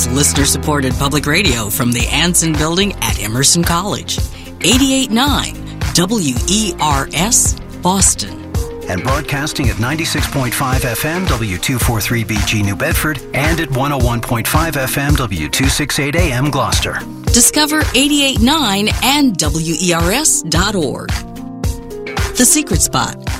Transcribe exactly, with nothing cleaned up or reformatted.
is listener-supported public radio from the Anson Building at Emerson College. eighty-eight point nine W E R S, Boston. And broadcasting at ninety-six point five F M W two forty-three B G New Bedford and at one oh one point five F M W two sixty-eight A M Gloucester. Discover eighty-eight point nine and W E R S dot org. The Secret Spot,